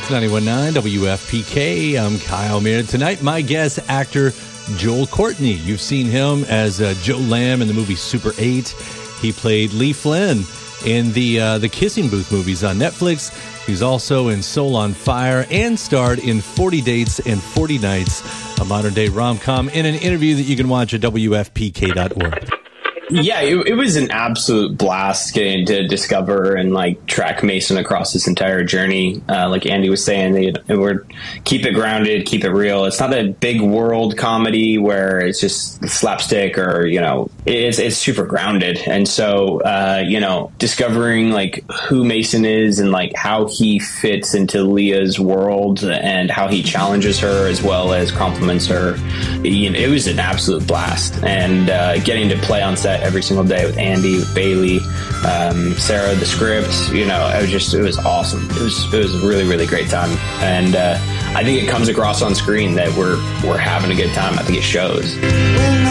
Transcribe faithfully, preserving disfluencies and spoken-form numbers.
ninety-one point nine W F P K. I'm Kyle Maynard. Tonight, my guest, actor Joel Courtney. You've seen him as uh, Joe Lamb in the movie Super eight. He played Lee Flynn in the uh, the Kissing Booth movies on Netflix. He's also in Soul on Fire and starred in forty Dates and forty Nights, a modern-day rom-com, in an interview that you can watch at W F P K dot org. Yeah, it, it was an absolute blast getting to discover and like track Mason across this entire journey. Uh, like Andy was saying, they, they were keep it grounded, keep it real. It's not a big world comedy where it's just slapstick or, you know, it's it's super grounded. And so, uh, you know, discovering like who Mason is and like how he fits into Leah's world and how he challenges her as well as compliments her, you know, it was an absolute blast. And uh, getting to play on set every single day with Andy, with Bailey, um, Sarah, the script, you know, it was just, it was awesome. It was, it was a really, really great time. And uh, I think it comes across on screen that we're, we're having a good time. I think it shows.